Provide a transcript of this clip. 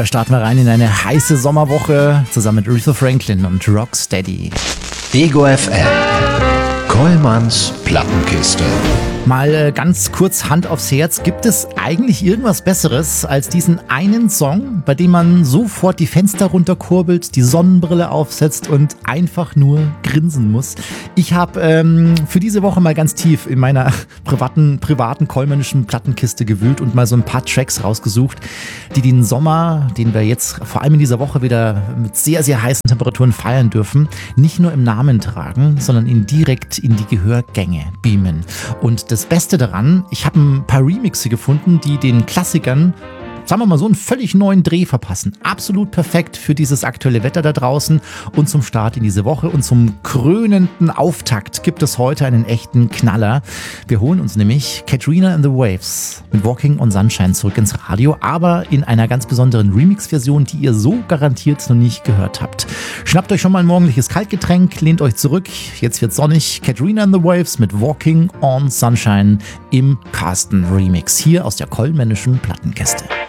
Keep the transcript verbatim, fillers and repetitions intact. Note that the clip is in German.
Da starten wir rein in eine heiße Sommerwoche zusammen mit Aretha Franklin und Rocksteady. Ego F M. Kollmanns Plattenkiste. Mal äh, ganz kurz Hand aufs Herz. Gibt es eigentlich irgendwas Besseres als diesen einen Song, bei dem man sofort die Fenster runterkurbelt, die Sonnenbrille aufsetzt und einfach nur grinsen muss? Ich habe ähm, für diese Woche mal ganz tief in meiner privaten, privaten kollmännischen Plattenkiste gewühlt und mal so ein paar Tracks rausgesucht, die den Sommer, den wir jetzt vor allem in dieser Woche wieder mit sehr, sehr heißen Temperaturen feiern dürfen, nicht nur im Namen tragen, sondern ihn direkt in die Gehörgänge beamen. Und das Beste daran, ich habe ein paar Remixe gefunden, die den Klassikern, sagen wir mal so, einen völlig neuen Dreh verpassen. Absolut perfekt für dieses aktuelle Wetter da draußen und zum Start in diese Woche. Und zum krönenden Auftakt gibt es heute einen echten Knaller. Wir holen uns nämlich Katrina and the Waves mit Walking on Sunshine zurück ins Radio, aber in einer ganz besonderen Remix-Version, die ihr so garantiert noch nicht gehört habt. Schnappt euch schon mal ein morgendliches Kaltgetränk, lehnt euch zurück. Jetzt wird sonnig. Katrina and the Waves mit Walking on Sunshine im Carsten Remix hier aus der kollmännischen Plattenkiste.